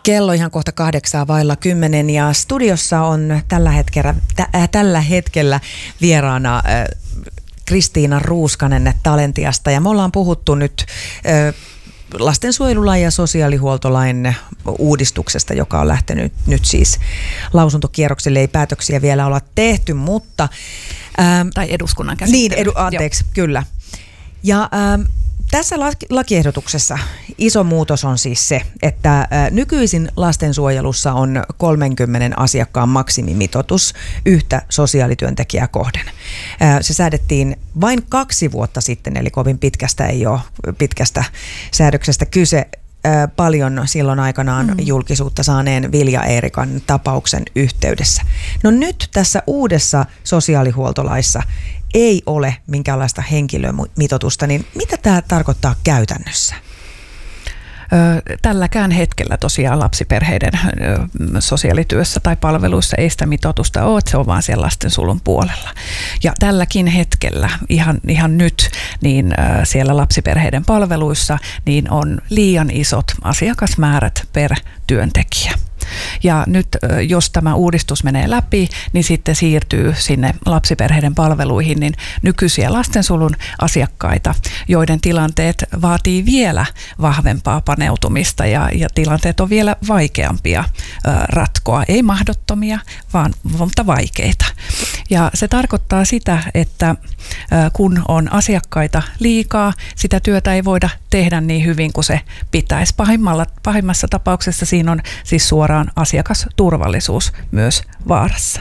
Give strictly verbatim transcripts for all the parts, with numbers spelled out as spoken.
Kello ihan kohta kahdeksaa vailla kymmenen ja studiossa on tällä hetkellä, tä, äh, tällä hetkellä vieraana äh, Kristiina Ruuskanen Talentiasta ja me ollaan puhuttu nyt äh, lastensuojelulain ja sosiaalihuoltolain uudistuksesta, joka on lähtenyt nyt siis lausuntokierrokselle. Ei päätöksiä vielä olla tehty, mutta... Ähm, tai eduskunnan käsittely. Niin, edu, anteeksi, Joo. kyllä. Ja ähm, tässä lakiehdotuksessa iso muutos on siis se, että äh, nykyisin lastensuojelussa on kolmenkymmenen asiakkaan maksimimitoitus yhtä sosiaalityöntekijää kohden. Äh, se säädettiin vain kaksi vuotta sitten, eli kovin pitkästä ei ole pitkästä säädöksestä kyse. Paljon silloin aikanaan mm. julkisuutta saaneen Vilja Eerikan tapauksen yhteydessä. No nyt tässä uudessa sosiaalihuoltolaissa ei ole minkäänlaista henkilömitoitusta, niin mitä tämä tarkoittaa käytännössä? Tälläkään hetkellä tosiaan lapsiperheiden sosiaalityössä tai palveluissa ei sitä mitoitusta ole, että se on vaan siellä lastensuojelun puolella. Ja tälläkin hetkellä, ihan, ihan nyt, niin siellä lapsiperheiden palveluissa niin on liian isot asiakasmäärät per työntekijä. Ja nyt jos tämä uudistus menee läpi, niin sitten siirtyy sinne lapsiperheiden palveluihin niin nykyisiä lastensuojelun asiakkaita, joiden tilanteet vaatii vielä vahvempaa paneutumista ja, ja tilanteet on vielä vaikeampia ö, ratkoa. Ei mahdottomia, vaan mutta vaikeita. Ja se tarkoittaa sitä, että ö, kun on asiakkaita liikaa, sitä työtä ei voida tehdä niin hyvin kuin se pitäisi. Pahimmalla, pahimmassa tapauksessa siinä on siis suoraan asiakasturvallisuus myös vaarassa.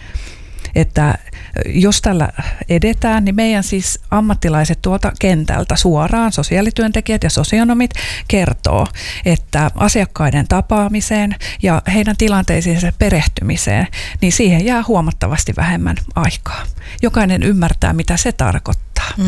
Että jos tällä edetään, niin meidän siis ammattilaiset tuolta kentältä suoraan, sosiaalityöntekijät ja sosionomit, kertoo, että asiakkaiden tapaamiseen ja heidän tilanteisiinsa perehtymiseen, niin siihen jää huomattavasti vähemmän aikaa. Jokainen ymmärtää, mitä se tarkoittaa. Mm.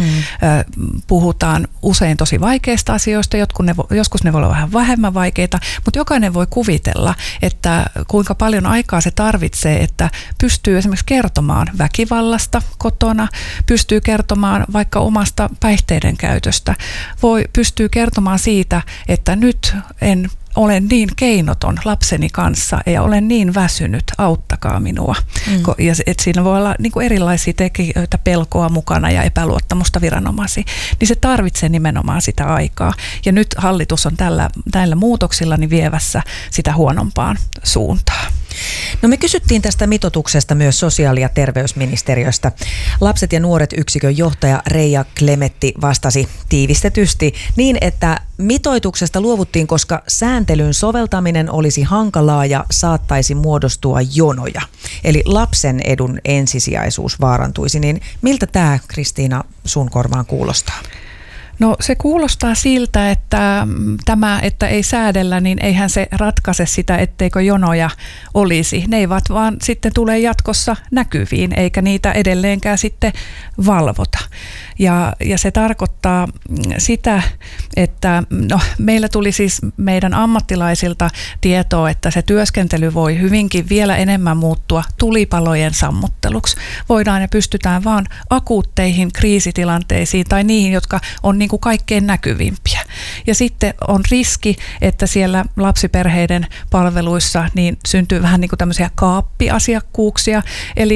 Puhutaan usein tosi vaikeista asioista, ne, joskus ne voi olla vähän vähemmän vaikeita, mutta jokainen voi kuvitella, että kuinka paljon aikaa se tarvitsee, että pystyy esimerkiksi kertomaan väkivallasta kotona, pystyy kertomaan vaikka omasta päihteiden käytöstä, voi pystyy kertomaan siitä, että nyt en olen niin keinoton lapseni kanssa ja olen niin väsynyt, auttakaa minua. Mm. Ja et siinä voi olla niin kuin erilaisia tekijöitä, pelkoa mukana ja epäluottamusta viranomaisiin. Niin se tarvitsee nimenomaan sitä aikaa. Ja nyt hallitus on tällä, näillä muutoksilla niin vievässä sitä huonompaan suuntaan. No me kysyttiin tästä mitoituksesta myös sosiaali- ja terveysministeriöstä. Lapset ja nuoret yksikön johtaja Reija Klemetti vastasi tiivistetysti niin, että mitoituksesta luovuttiin, koska sääntelyn soveltaminen olisi hankalaa ja saattaisi muodostua jonoja. Eli lapsen edun ensisijaisuus vaarantuisi. Niin miltä tämä, Kristiina, sun korvaan kuulostaa? No se kuulostaa siltä, että tämä, että ei säädellä, niin eihän se ratkaise sitä, etteikö jonoja olisi. Ne eivät vaan sitten tulee jatkossa näkyviin, eikä niitä edelleenkään sitten valvota. Ja, ja se tarkoittaa sitä, että no, meillä tuli siis meidän ammattilaisilta tietoa, että se työskentely voi hyvinkin vielä enemmän muuttua tulipalojen sammutteluksi. Voidaan ja pystytään vaan akuutteihin kriisitilanteisiin tai niihin, jotka on niin kuin kaikkein näkyvimpiä. Ja sitten on riski, että siellä lapsiperheiden palveluissa niin syntyy vähän niin kuin tämmöisiä kaappiasiakkuuksia, eli